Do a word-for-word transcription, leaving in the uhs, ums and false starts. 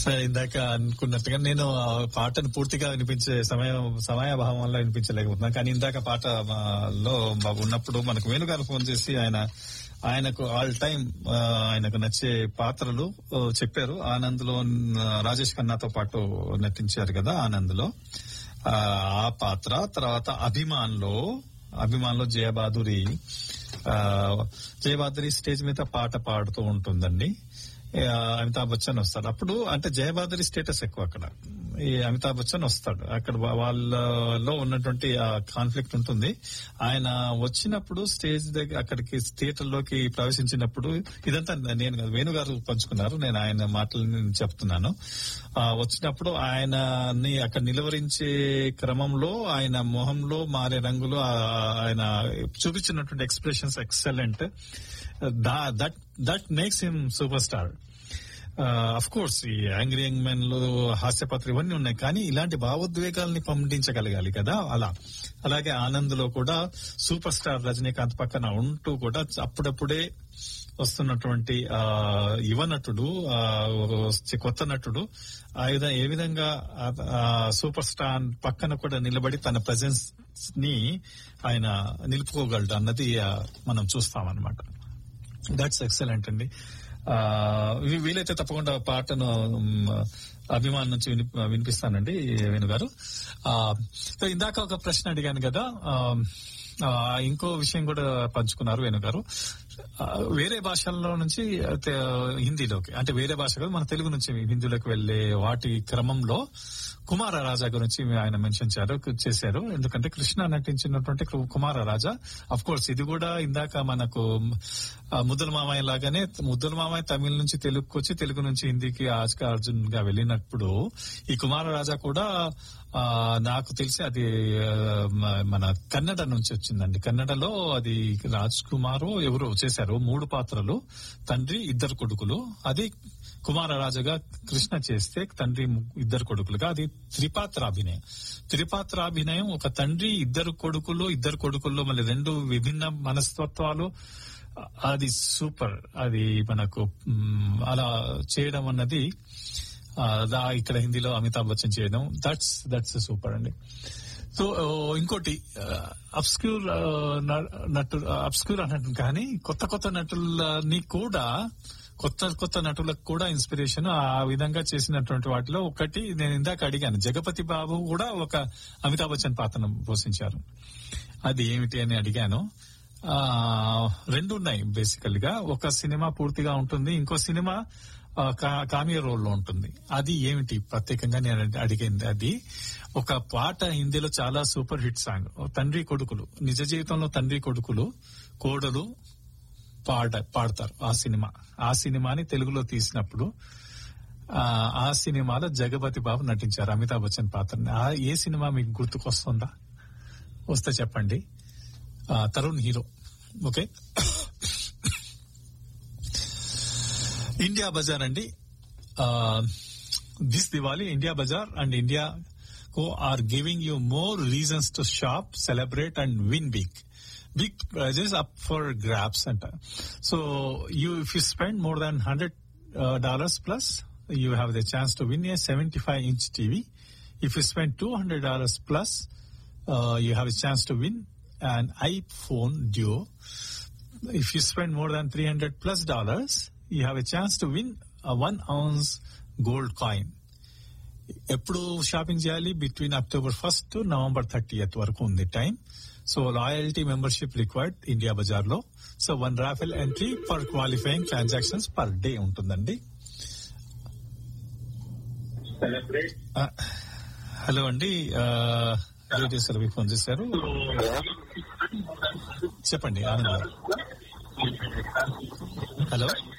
సరే, ఇందాక అనుకున్నట్టుగా నేను ఆ పాటను పూర్తిగా వినిపించే సమయం సమయాభావం వల్ల వినిపించలేకపోతున్నాను. కానీ ఇందాక పాట ఆ, లో ఉన్నప్పుడు మనకు వేణుగారు ఫోన్ చేసి ఆయన ఆయనకు ఆల్ టైమ్ ఆయనకు నచ్చే పాత్రలు ఆ, చెప్పారు. ఆనంద్ లో రాజేష్ ఖన్నాతో పాటు నటించారు కదా ఆనంద్ లో ఆ ఆ పాత్ర. తర్వాత అభిమాన్ లో అభిమాన్ లో జయబాదురి ఆ జయబాదురి స్టేజ్ మీద పాట పాడుతూ ఉంటుందండి. ఆ, అమితాబ్ బచ్చన్ వస్తాడు అప్పుడు. అంటే జయబాదురి స్టేటస్ ఎక్కువ అక్కడ. ఈ అమితాబ్ బచ్చన్ వస్తాడు అక్కడ. వాళ్ళలో ఉన్నటువంటి ఆ కాన్ఫ్లిక్ట్ ఉంటుంది. ఆయన వచ్చినప్పుడు స్టేజ్ దగ్గర అక్కడికి థియేటర్ లోకి ప్రవేశించినప్పుడు ఇదంతా నేను కాదు, వేణుగారు పంచుకున్నారు, నేను ఆయన మాటలు నేను చెప్తున్నాను. ఆ, వచ్చినప్పుడు ఆయనని అక్కడ నిలువరించే క్రమంలో ఆయన మొహంలో మారే రంగులు, ఆ, ఆయన చూపించినటువంటి expressions excellent. That that makes him super star. Of course ఈ యాంగ్రీ యంగ్ మెన్ లో హాస్యపాత్ర ఇవన్నీ ఉన్నాయి, కానీ ఇలాంటి భావోద్వేగాల్ని పండించగలగాలి కదా అలా. అలాగే ఆనంద్ లో కూడా సూపర్ స్టార్ రజనీకాంత్ పక్కన ఉంటూ కూడా అప్పుడప్పుడే వస్తున్నటువంటి ఆ యువ నటుడు, ఆ కొత్త నటుడు ఆ విధంగా ఏ విధంగా సూపర్ స్టార్ పక్కన కూడా నిలబడి తన ప్రెజెన్స్ ని ఆయన నిలుపుకోగలడు అన్నది మనం చూస్తామన్నమాట. దట్స్ ఎక్సలెంట్ అండి. ఆ వీలైతే తప్పకుండా పాటను అభిమాన్ నుంచి విని వినిపిస్తానండి వేణుగారు. ఆ ఇందాక ఒక ప్రశ్న అడిగాను కదా, ఆ ఇంకో విషయం కూడా పంచుకున్నారు వేణుగారు. వేరే భాషల్లో నుంచి హిందీలోకి, అంటే వేరే భాష కాదు మన తెలుగు నుంచి హిందీలోకి వెళ్లే వాటి క్రమంలో కుమార రాజా గురించి ఆయన మెన్షన్ చేశారు. ఎందుకంటే కృష్ణ నటించినటువంటి కుమార రాజా, అఫ్ కోర్స్ ఇది కూడా ఇందాక మనకు ముద్దుల మామయ్య లాగానే, ముద్దుల మామయ్య తమిళ నుంచి తెలుగుకి వచ్చి తెలుగు నుంచి హిందీకి ఆస్కా అర్జున్ గా వెళ్ళినప్పుడు ఈ కుమార రాజా కూడా ఆ నాకు తెలిసి అది మన కన్నడ నుంచి వచ్చిందండి. కన్నడలో అది రాజ్ కుమార్ ఎవరో చేశారు మూడు పాత్రలు, తండ్రి ఇద్దరు కొడుకులు. అది కుమార రాజుగా కృష్ణ చేస్తే తండ్రి ఇద్దరు కొడుకులుగా అది త్రిపాత్రాభినయం. త్రిపాత్రాభినయం ఒక తండ్రి ఇద్దరు కొడుకులు, ఇద్దరు కొడుకుల్లో మళ్ళీ రెండు విభిన్న మనస్తత్వాలు. అది సూపర్. అది మనకు అలా చేయడం అన్నది ఇక్కడ హిందీలో అమితాబ్ బచ్చన్ చేయడం, దట్స్ దట్స్ సూపర్ అండి. సో ఇంకోటి అబ్స్క్యూర్ నటు అబ్స్క్యూర్ అన్నట్టు కానీ కొత్త కొత్త నటులని కూడా కొత్త కొత్త నటులకు కూడా ఇన్స్పిరేషన్ ఆ విధంగా చేసినటువంటి వాటిలో ఒకటి నేను ఇందాక అడిగాను. జగపతి బాబు కూడా ఒక అమితాబ్ బచ్చన్ పాత్రను పోషించారు. అది ఏమిటి అని అడిగాను. ఆ రెండు ఉన్నాయి బేసికల్ గా. ఒక సినిమా పూర్తిగా ఉంటుంది, ఇంకో సినిమా కామియో రోల్ లో ఉంటుంది. అది ఏమిటి ప్రత్యేకంగా నేను అడిగింది. అది ఒక పాట హిందీలో చాలా సూపర్ హిట్ సాంగ్. తండ్రి కొడుకులు, నిజ జీవితంలో తండ్రి కొడుకులు కోడలు పాడ పాడతారు ఆ సినిమా. ఆ సినిమాని తెలుగులో తీసినప్పుడు ఆ సినిమాలో జగపతి బాబు నటించారు అమితాబ్ బచ్చన్ పాత్రని. ఏ సినిమా మీకు గుర్తుకొస్తుందా? వస్తే చెప్పండి. Tarun hero. Okay, India Bazaar అండి. This Diwali India Bazaar and India co are giving you more reasons to shop, celebrate and win big. Big prizes up for grabs center. So you, if you spend more than one hundred dollars uh, plus, you have the chance to win a seventy-five inch T V. If you spend two hundred dollars plus, uh, you have a chance to win an iPhone Duo. If you spend more than three hundred plus dollars, you have a chance to win a one ounce gold coin. ఎప్పుడు shopping చేయాలి? Between October first to November thirtieth వరకు ఉంది time. So loyalty membership required India Bazaar లో. So one Rafale entry for qualifying transactions per day ఉంటుందండి. Hello అండి, radio సెలవు phone చేశారు, చెప్పండి ఆనంద్. హలో